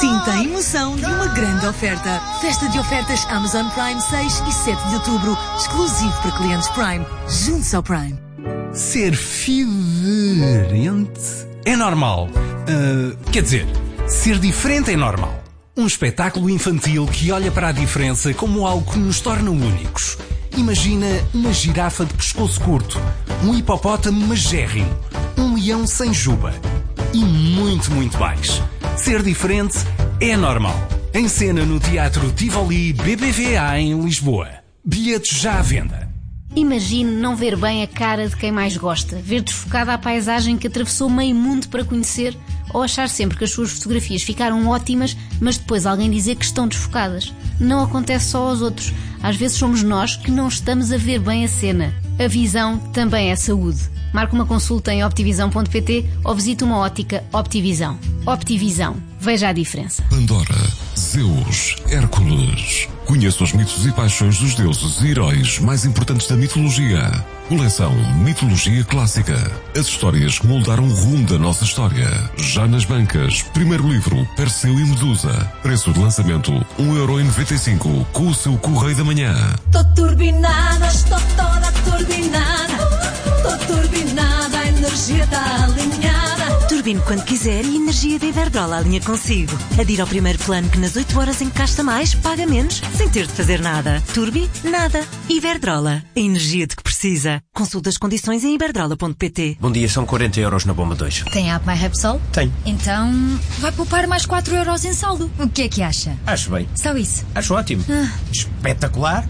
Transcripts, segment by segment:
Sinta a emoção de uma grande oferta. Festa de ofertas Amazon Prime 6 e 7 de outubro, exclusivo para clientes Prime. Junte-se ao Prime. Ser diferente é normal. Quer dizer, ser diferente é normal. Um espetáculo infantil que olha para a diferença como algo que nos torna únicos. Imagina uma girafa de pescoço curto, um hipopótamo magérrimo, um leão sem juba e muito, muito mais. Ser diferente é normal. Em cena no Teatro Tivoli BBVA em Lisboa. Bilhetes já à venda. Imagine não ver bem a cara de quem mais gosta, ver desfocada a paisagem que atravessou meio mundo para conhecer, ou achar sempre que as suas fotografias ficaram ótimas, mas depois alguém dizer que estão desfocadas. Não acontece só aos outros. Às vezes somos nós que não estamos a ver bem a cena. A visão também é saúde. Marque uma consulta em optivisão.pt ou visite uma ótica Optivisão. Optivisão. Veja a diferença. Pandora, Zeus, Hércules. Conheça os mitos e paixões dos deuses e heróis mais importantes da mitologia. Coleção Mitologia Clássica. As histórias que moldaram o rumo da nossa história. Já nas bancas. Primeiro livro, Perseu e Medusa. Preço de lançamento, 1,95€ com o seu Correio da Manhã. Tô turbinada, estou toda turbinada. Tô turbinada, a energia tá alinhada. Turbine quando quiser e a energia da Iberdrola alinha consigo. Adira ao primeiro plano que nas 8 horas encaixa mais, paga menos, sem ter de fazer nada. Turbi, nada. Iberdrola. A energia de que precisa. Consulta as condições em iberdrola.pt. Bom dia, são 40€ na bomba 2. Tem a app My Repsol? Tenho. Então vai poupar mais 4€ em saldo. O que é que acha? Acho bem. Só isso. Acho ótimo. Espetacular.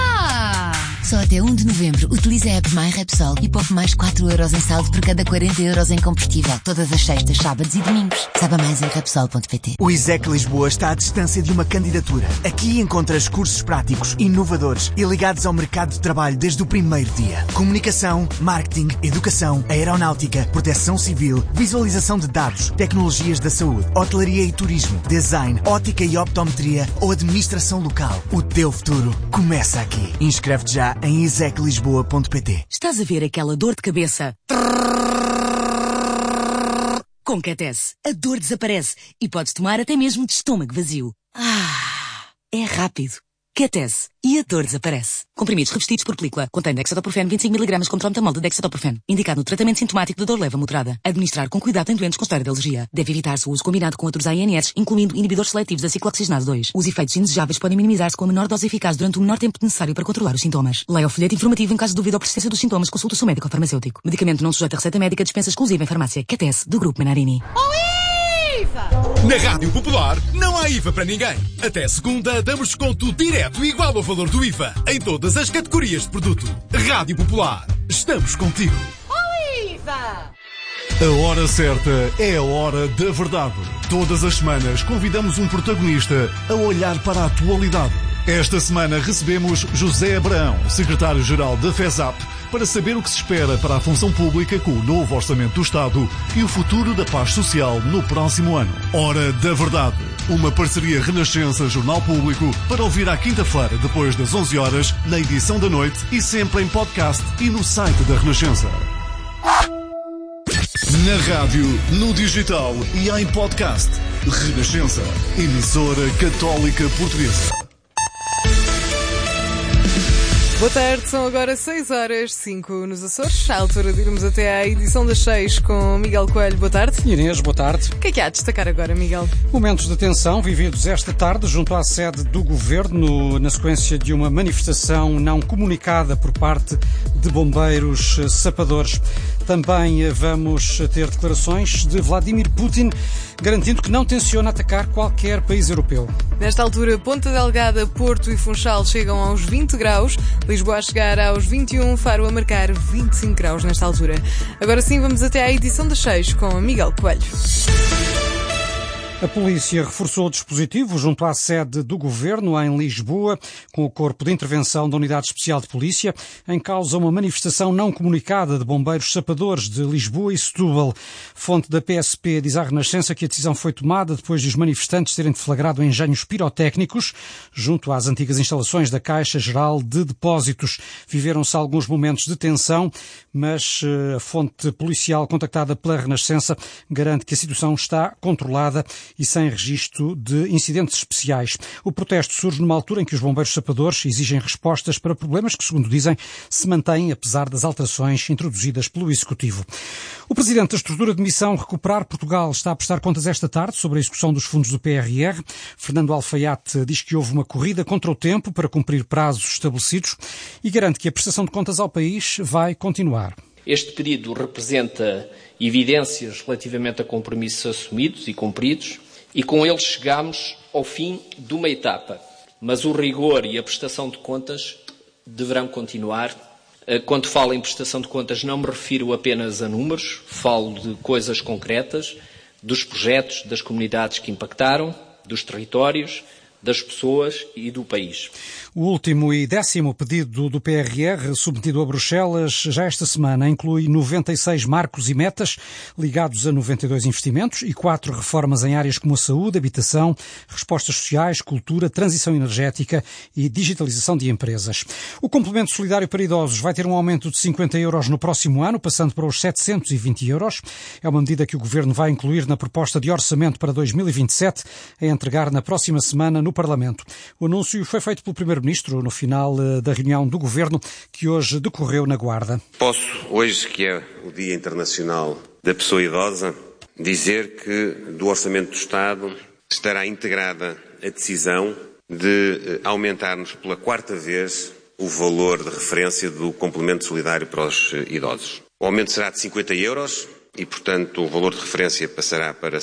Só até 1 de novembro, utilize a app My Repsol e poupe mais 4€ em saldo por cada 40€ em combustível. Todas as sextas, sábados e domingos. Saiba mais em Repsol.pt. O ISEC Lisboa está à distância de uma candidatura. Aqui encontras cursos práticos, inovadores e ligados ao mercado de trabalho desde o primeiro dia. Comunicação, marketing, educação, aeronáutica, proteção civil, visualização de dados, tecnologias da saúde, hotelaria e turismo, design, ótica e optometria ou administração local. O teu futuro começa aqui. Inscreve-te já em iseclisboa.pt. Estás a ver aquela dor de cabeça? Com Ketesse, a dor desaparece e podes tomar até mesmo de estômago vazio. É rápido. Ketesse e a dor desaparece. Comprimidos revestidos por película. Contém dexadoprofeno 25mg com trometamol de dexadoprofeno. Indicado no tratamento sintomático de dor leve a moderada. Administrar com cuidado em doentes com história de alergia. Deve evitar-se o uso combinado com outros ANRs, incluindo inibidores seletivos da cicloxagenase 2. Os efeitos indesejáveis podem minimizar-se com a menor dose eficaz durante o menor tempo necessário para controlar os sintomas. Leia o folheto informativo em caso de dúvida ou persistência dos sintomas. Consulte o seu médico ou farmacêutico. Medicamento não sujeito a receita médica. Dispensa exclusiva em farmácia. Ketesse, do Grupo Menarini. Na Rádio Popular, não há IVA para ninguém. Até segunda, damos desconto direto igual ao valor do IVA em todas as categorias de produto. Rádio Popular, estamos contigo. IVA! A hora certa é a hora da verdade. Todas as semanas convidamos um protagonista a olhar para a atualidade. Esta semana recebemos José Abraão, secretário-geral da FESAP, para saber o que se espera para a função pública com o novo Orçamento do Estado e o futuro da paz social no próximo ano. Hora da Verdade, uma parceria Renascença Jornal Público para ouvir à quinta-feira depois das 11 horas, na edição da noite e sempre em podcast e no site da Renascença. Na rádio, no digital e em podcast. Renascença, emissora católica portuguesa. Boa tarde, são agora 6h05 nos Açores, à altura de irmos até à edição das 6 com Miguel Coelho. Boa tarde. Inês, boa tarde. O que é que há de destacar agora, Miguel? Momentos de tensão vividos esta tarde junto à sede do Governo, na sequência de uma manifestação não comunicada por parte de bombeiros sapadores. Também vamos ter declarações de Vladimir Putin, garantindo que não tenciona atacar qualquer país europeu. Nesta altura, Ponta Delgada, Porto e Funchal chegam aos 20 graus, Lisboa a chegar aos 21, Faro a marcar 25 graus nesta altura. Agora sim, vamos até à edição das 6 com Miguel Coelho. A polícia reforçou o dispositivo junto à sede do Governo, em Lisboa, com o Corpo de Intervenção da Unidade Especial de Polícia, em causa uma manifestação não comunicada de bombeiros sapadores de Lisboa e Setúbal. Fonte da PSP diz à Renascença que a decisão foi tomada depois de os manifestantes terem deflagrado engenhos pirotécnicos junto às antigas instalações da Caixa Geral de Depósitos. Viveram-se alguns momentos de tensão, mas a fonte policial contactada pela Renascença garante que a situação está controlada e sem registro de incidentes especiais. O protesto surge numa altura em que os bombeiros sapadores exigem respostas para problemas que, segundo dizem, se mantêm apesar das alterações introduzidas pelo Executivo. O Presidente da Estrutura de Missão Recuperar Portugal está a prestar contas esta tarde sobre a execução dos fundos do PRR. Fernando Alfaiate diz que houve uma corrida contra o tempo para cumprir prazos estabelecidos e garante que a prestação de contas ao país vai continuar. Este pedido representa evidências relativamente a compromissos assumidos e cumpridos e com eles chegamos ao fim de uma etapa. Mas o rigor e a prestação de contas deverão continuar. Quando falo em prestação de contas não me refiro apenas a números, falo de coisas concretas, dos projetos, das comunidades que impactaram, dos territórios, das pessoas e do país. O último e 10º pedido do PRR, submetido a Bruxelas já esta semana, inclui 96 marcos e metas ligados a 92 investimentos e 4 reformas em áreas como a saúde, habitação, respostas sociais, cultura, transição energética e digitalização de empresas. O complemento solidário para idosos vai ter um aumento de 50 euros no próximo ano, passando para os 720 euros. É uma medida que o Governo vai incluir na proposta de orçamento para 2027, a entregar na próxima semana no Parlamento. O anúncio foi feito pelo Primeiro-Ministro no final da reunião do Governo que hoje decorreu na Guarda. Posso, hoje que é o Dia Internacional da Pessoa Idosa, dizer que do Orçamento do Estado estará integrada a decisão de aumentarmos pela 4ª vez o valor de referência do complemento solidário para os idosos. O aumento será de 50 euros e, portanto, o valor de referência passará para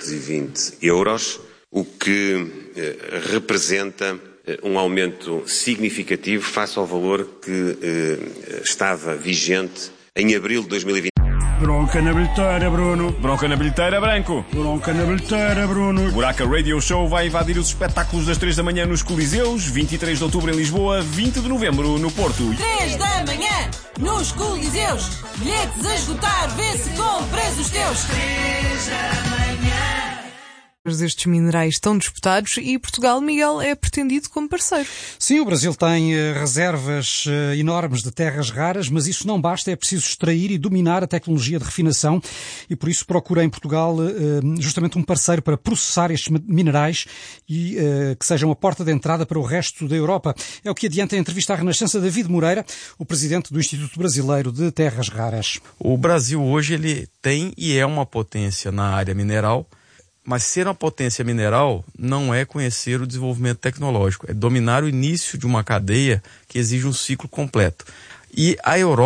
720 euros, o que representa um aumento significativo face ao valor que estava vigente em abril de 2020. Bronca na bilheteira, Bruno. Bronca na bilheteira, Branco. Bronca na bilheteira, Bruno. Buraca Radio Show vai invadir os espetáculos das 3 da manhã nos Coliseus, 23 de outubro em Lisboa, 20 de novembro no Porto. 3 da manhã nos Coliseus. Bilhetes a esgotar, vê se compras os teus. 3 da manhã. Destes minerais tão disputados e Portugal, Miguel, é pretendido como parceiro. Sim, o Brasil tem reservas enormes de terras raras, mas isso não basta, é preciso extrair e dominar a tecnologia de refinação e por isso procura em Portugal justamente um parceiro para processar estes minerais e que sejam a porta de entrada para o resto da Europa. É o que adianta a entrevista à Renascença David Moreira, o presidente do Instituto Brasileiro de Terras Raras. O Brasil hoje ele tem e é uma potência na área mineral. Mas ser uma potência mineral não é conhecer o desenvolvimento tecnológico, é dominar o início de uma cadeia que exige um ciclo completo. E a Europa